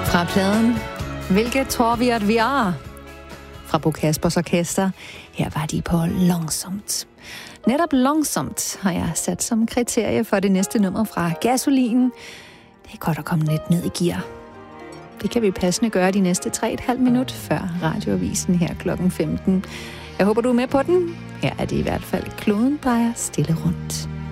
Fra pladen Hvilket tror vi, at vi er? Fra Bo Kaspers Orkester. Her var de på Langsomt. Netop Langsomt har jeg sat som kriterie for det næste nummer fra Gasolin. Det er godt at komme lidt ned i gear. Det kan vi passende gøre de næste 3,5 minutter før radioavisen her klokken 15. Jeg håber, du er med på den. Her er det i hvert fald Kloden drejer stille rundt.